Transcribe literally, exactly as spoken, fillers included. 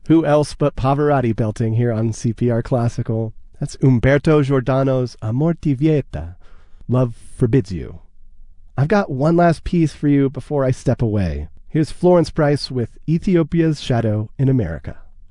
Who else but Pavarotti belting here on C P R Classical? That's Umberto Giordano's Amor ti vieta, Love Forbids You. I've got one last piece for you before I step away. Here's Florence Price with Ethiopia's Shadow in America.